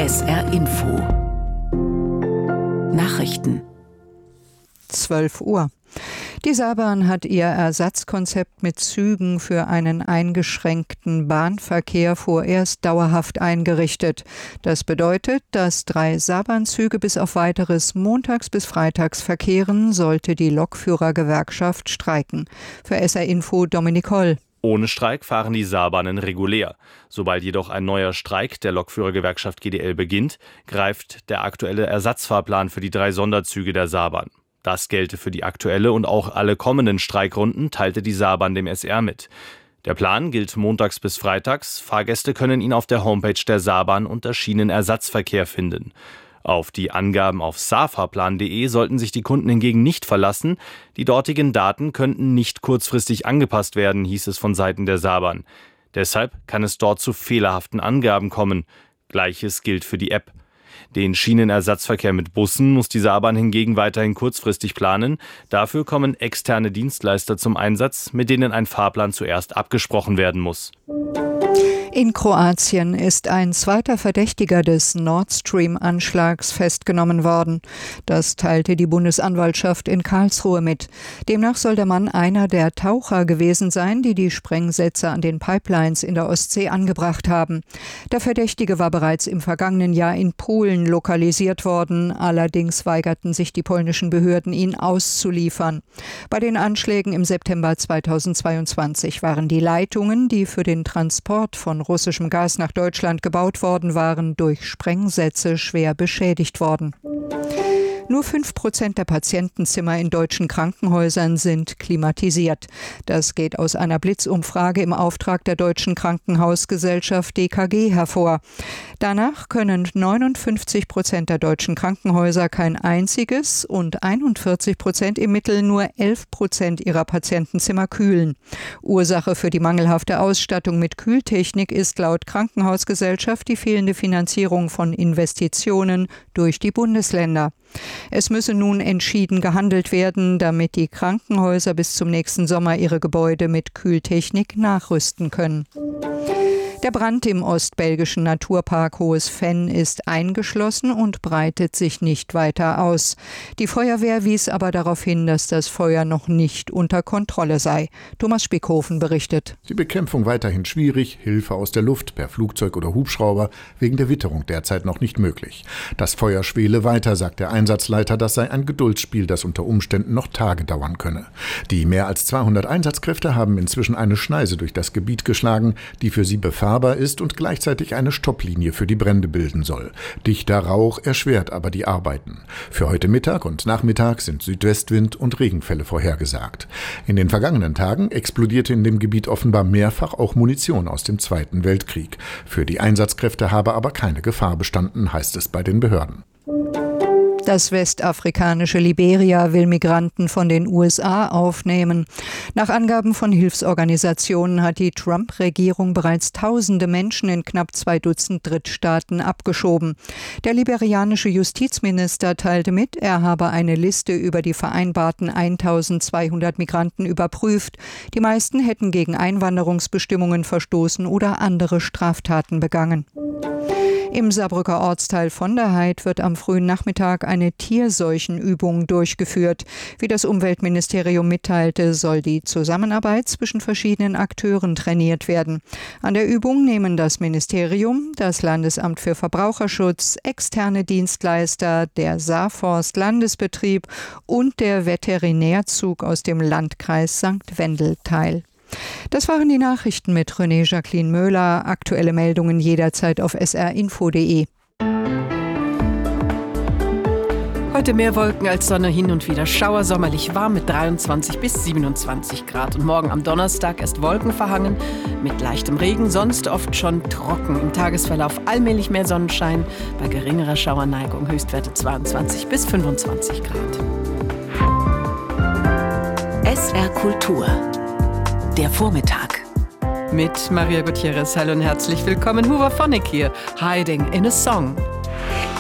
SR Info Nachrichten 12 Uhr. Die Saarbahn hat ihr Ersatzkonzept mit Zügen für einen eingeschränkten Bahnverkehr vorerst dauerhaft eingerichtet. Das bedeutet, dass 3 Saarbahnzüge bis auf weiteres montags bis freitags verkehren, sollte die Lokführergewerkschaft streiken. Für SR Info Dominik Holl. Ohne Streik fahren die Saarbahnen regulär. Sobald jedoch ein neuer Streik der Lokführergewerkschaft GDL beginnt, greift der aktuelle Ersatzfahrplan für die 3 Sonderzüge der Saarbahn. Das gelte für die aktuelle und auch alle kommenden Streikrunden, teilte die Saarbahn dem SR mit. Der Plan gilt montags bis freitags. Fahrgäste können ihn auf der Homepage der Saarbahn unter Schienenersatzverkehr finden. Auf die Angaben auf saarfahrplan.de sollten sich die Kunden hingegen nicht verlassen. Die dortigen Daten könnten nicht kurzfristig angepasst werden, hieß es von Seiten der Saarbahn. Deshalb kann es dort zu fehlerhaften Angaben kommen. Gleiches gilt für die App. Den Schienenersatzverkehr mit Bussen muss die Saarbahn hingegen weiterhin kurzfristig planen. Dafür kommen externe Dienstleister zum Einsatz, mit denen ein Fahrplan zuerst abgesprochen werden muss. In Kroatien ist ein zweiter Verdächtiger des Nord Stream-Anschlags festgenommen worden. Das teilte die Bundesanwaltschaft in Karlsruhe mit. Demnach soll der Mann einer der Taucher gewesen sein, die die Sprengsätze an den Pipelines in der Ostsee angebracht haben. Der Verdächtige war bereits im vergangenen Jahr in Polen lokalisiert worden. Allerdings weigerten sich die polnischen Behörden, ihn auszuliefern. Bei den Anschlägen im September 2022 waren die Leitungen, die für den Transport von russischem Gas nach Deutschland gebaut worden waren, durch Sprengsätze schwer beschädigt worden. Nur 5% der Patientenzimmer in deutschen Krankenhäusern sind klimatisiert. Das geht aus einer Blitzumfrage im Auftrag der Deutschen Krankenhausgesellschaft DKG hervor. Danach können 59% der deutschen Krankenhäuser kein einziges und 41% im Mittel nur 11% ihrer Patientenzimmer kühlen. Ursache für die mangelhafte Ausstattung mit Kühltechnik ist laut Krankenhausgesellschaft die fehlende Finanzierung von Investitionen durch die Bundesländer. Es müsse nun entschieden gehandelt werden, damit die Krankenhäuser bis zum nächsten Sommer ihre Gebäude mit Kühltechnik nachrüsten können. Der Brand im ostbelgischen Naturpark Hohes Venn ist eingeschlossen und breitet sich nicht weiter aus. Die Feuerwehr wies aber darauf hin, dass das Feuer noch nicht unter Kontrolle sei. Thomas Spickhofen berichtet. Die Bekämpfung weiterhin schwierig, Hilfe aus der Luft per Flugzeug oder Hubschrauber wegen der Witterung derzeit noch nicht möglich. Das Feuer schwele weiter, sagt der Einsatzleiter, das sei ein Geduldsspiel, das unter Umständen noch Tage dauern könne. Die mehr als 200 Einsatzkräfte haben inzwischen eine Schneise durch das Gebiet geschlagen, die für sie befahrbar ist und gleichzeitig eine Stopplinie für die Brände bilden soll. Dichter Rauch erschwert aber die Arbeiten. Für heute Mittag und Nachmittag sind Südwestwind und Regenfälle vorhergesagt. In den vergangenen Tagen explodierte in dem Gebiet offenbar mehrfach auch Munition aus dem Zweiten Weltkrieg. Für die Einsatzkräfte habe aber keine Gefahr bestanden, heißt es bei den Behörden. Das westafrikanische Liberia will Migranten von den USA aufnehmen. Nach Angaben von Hilfsorganisationen hat die Trump-Regierung bereits tausende Menschen in knapp 2 Dutzend Drittstaaten abgeschoben. Der liberianische Justizminister teilte mit, er habe eine Liste über die vereinbarten 1200 Migranten überprüft. Die meisten hätten gegen Einwanderungsbestimmungen verstoßen oder andere Straftaten begangen. Im Saarbrücker Ortsteil von der Heid wird am frühen Nachmittag eine Tierseuchenübung durchgeführt. Wie das Umweltministerium mitteilte, soll die Zusammenarbeit zwischen verschiedenen Akteuren trainiert werden. An der Übung nehmen das Ministerium, das Landesamt für Verbraucherschutz, externe Dienstleister, der Saarforst Landesbetrieb und der Veterinärzug aus dem Landkreis St. Wendel teil. Das waren die Nachrichten mit René Jacqueline Möhler. Aktuelle Meldungen jederzeit auf srinfo.de. Heute mehr Wolken als Sonne, hin und wieder Schauer, sommerlich warm mit 23 bis 27 Grad. Und morgen am Donnerstag erst wolkenverhangen mit leichtem Regen, sonst oft schon trocken. Im Tagesverlauf allmählich mehr Sonnenschein, bei geringerer Schauerneigung Höchstwerte 22 bis 25 Grad. SR Kultur. Der Vormittag. Mit Maria Gutierrez. Hallo und herzlich willkommen. Hoover Phonic hier. Hiding in a Song.